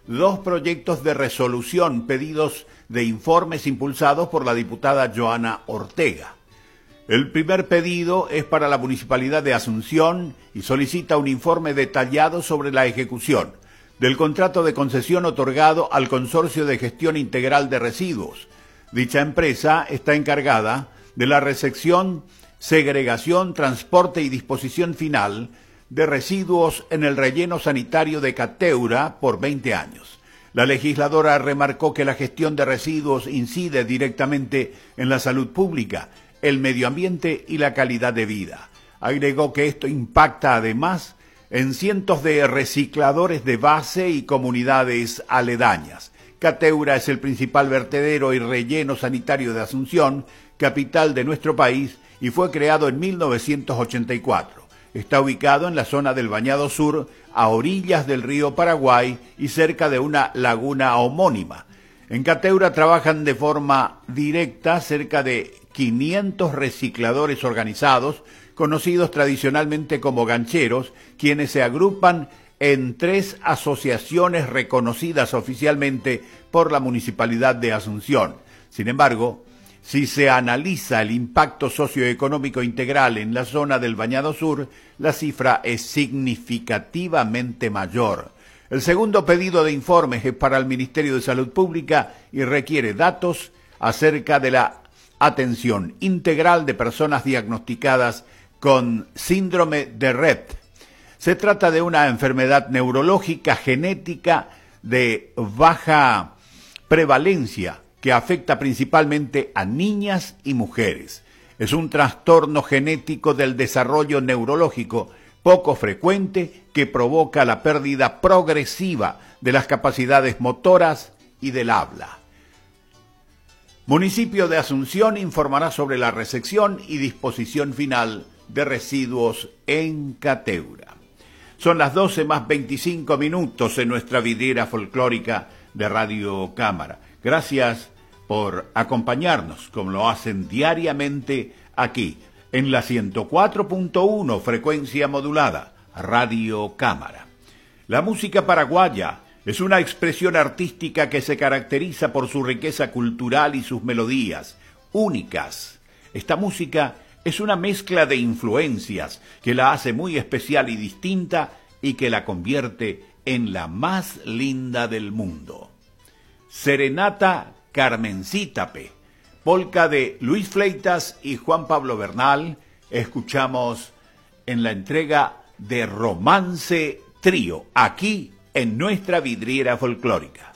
dos proyectos de resolución pedidos de informes impulsados por la diputada Joana Ortega. El primer pedido es para la Municipalidad de Asunción y solicita un informe detallado sobre la ejecución del contrato de concesión otorgado al Consorcio de Gestión Integral de Residuos. Dicha empresa está encargada de la recepción, segregación, transporte y disposición final de residuos en el relleno sanitario de Cateura por 20 años. La legisladora remarcó que la gestión de residuos incide directamente en la salud pública, el medio ambiente y la calidad de vida. Agregó que esto impacta además en cientos de recicladores de base y comunidades aledañas. Cateura es el principal vertedero y relleno sanitario de Asunción, capital de nuestro país, y fue creado en 1984. Está ubicado en la zona del Bañado Sur, a orillas del río Paraguay y cerca de una laguna homónima. En Cateura trabajan de forma directa cerca de 500 recicladores organizados, conocidos tradicionalmente como gancheros, quienes se agrupan en 3 asociaciones reconocidas oficialmente por la Municipalidad de Asunción. Sin embargo, si se analiza el impacto socioeconómico integral en la zona del Bañado Sur, la cifra es significativamente mayor. El segundo pedido de informes es para el Ministerio de Salud Pública y requiere datos acerca de la atención integral de personas diagnosticadas con síndrome de Rett. Se trata de una enfermedad neurológica genética de baja prevalencia que afecta principalmente a niñas y mujeres. Es un trastorno genético del desarrollo neurológico poco frecuente que provoca la pérdida progresiva de las capacidades motoras y del habla. Municipio de Asunción informará sobre la recepción y disposición final de residuos en Cateura. Son las 12:25 en nuestra vidriera folclórica de Radio Cámara. Gracias por acompañarnos, como lo hacen diariamente aquí, en la 104.1 frecuencia modulada, Radio Cámara. La música paraguaya es una expresión artística que se caracteriza por su riqueza cultural y sus melodías únicas. Esta música es una mezcla de influencias que la hace muy especial y distinta y que la convierte en la más linda del mundo. Serenata Carmencítape, polca de Luis Fleitas y Juan Pablo Bernal, escuchamos en la entrega de Romance Trío, aquí en nuestra vidriera folclórica.